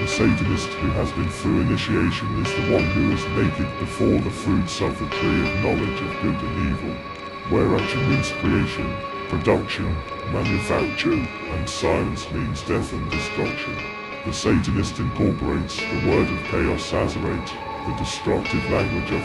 The Satanist who has been through initiation is the one who is naked before the fruits of the tree of knowledge of good and evil, where action means creation, production, manufacture, and science means death and destruction. The Satanist incorporates the word of chaos Azerate, the destructive language of